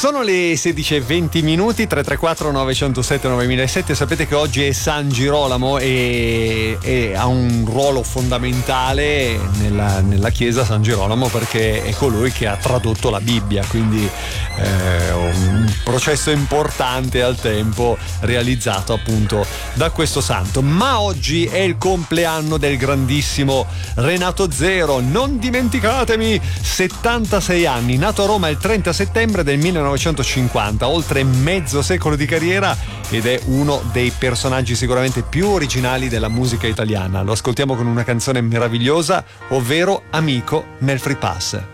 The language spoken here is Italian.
Sono le 16:20, 334 907 9007. Sapete che oggi è San Girolamo e ha un ruolo fondamentale nella chiesa San Girolamo, perché è colui che ha tradotto la Bibbia, quindi un processo importante al tempo realizzato appunto da questo santo. Ma oggi è il compleanno del grandissimo Renato Zero, non dimenticatemi, 76 anni, nato a Roma il 30 settembre del 1950, oltre mezzo secolo di carriera ed è uno dei personaggi sicuramente più originali della musica italiana. Lo ascoltiamo con una canzone meravigliosa, ovvero Amico nel Free Pass.